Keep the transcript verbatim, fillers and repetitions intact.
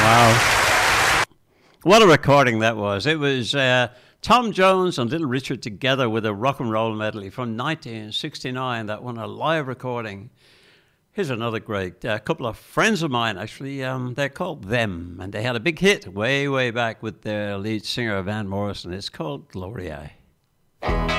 Wow. What a recording that was. It was uh, Tom Jones and Little Richard together with a rock and roll medley from nineteen sixty-nine. That one, a live recording. Here's another great, a uh, couple of friends of mine, actually. Um, they're called Them, and they had a big hit way, way back with their lead singer, Van Morrison. It's called Gloria.